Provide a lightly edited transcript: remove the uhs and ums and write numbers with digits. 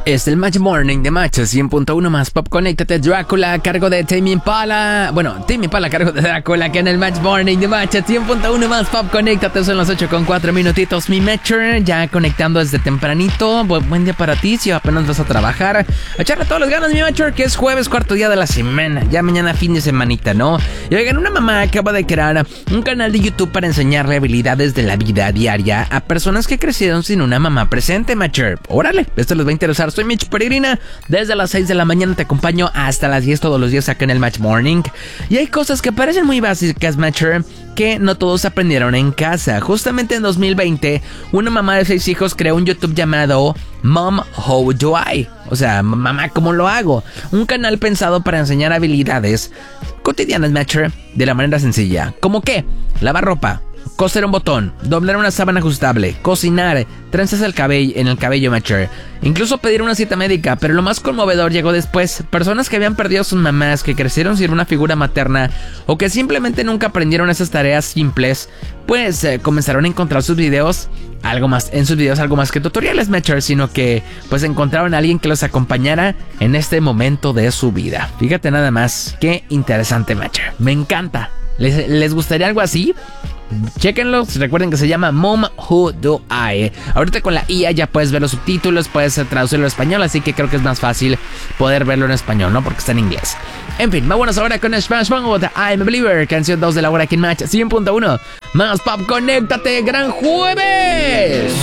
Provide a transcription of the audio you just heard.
Es el Match Morning de Match 100.1 más Pop. Conéctate, Drácula a cargo de Tame Impala. Bueno, Tame Impala a cargo de Drácula, que en el Match Morning de Match 100.1 más Pop. Conéctate, son las 8:04 minutitos. Mi Matcher ya conectando desde tempranito. Buen día para ti, si apenas vas a trabajar. A echarle todas las ganas, mi Matcher, que es jueves, cuarto día de la semana. Ya mañana fin de semanita, ¿no? Y oigan, una mamá acaba de crear un canal de YouTube para enseñarle habilidades de la vida diaria a personas que crecieron sin una mamá presente, Matcher. Órale, esto les va a interesar. Soy Mitch Peregrina, desde las 6 de la mañana te acompaño hasta las 10 todos los días acá en el Match Morning. Y hay cosas que parecen muy básicas, Matcher, que no todos aprendieron en casa. Justamente en 2020, una mamá de 6 hijos creó un YouTube llamado Mom, How Do I? O sea, mamá, ¿cómo lo hago? Un canal pensado para enseñar habilidades cotidianas, Matcher, de la manera sencilla. ¿Cómo qué? Lavar ropa, coser un botón, doblar una sábana ajustable, cocinar, trenzas en el cabello, Matcher. Incluso pedir una cita médica, pero lo más conmovedor llegó después. Personas que habían perdido a sus mamás, que crecieron sin una figura materna o que simplemente nunca aprendieron esas tareas simples, pues comenzaron a encontrar algo más que tutoriales, Matcher, sino que pues encontraron a alguien que los acompañara en este momento de su vida. Fíjate nada más, qué interesante, Matcher. Me encanta. ¿Les gustaría algo así? Chéquenlo, recuerden que se llama Mom Who Do I. Ahorita con la IA ya puedes ver los subtítulos, puedes traducirlo al español, así que creo que es más fácil poder verlo en español, ¿no? Porque está en inglés. En fin, vámonos ahora con Smash Mouth, I'm a Believer, canción 2 de la hora aquí en Match 100.1 más Pop. Conéctate, gran jueves.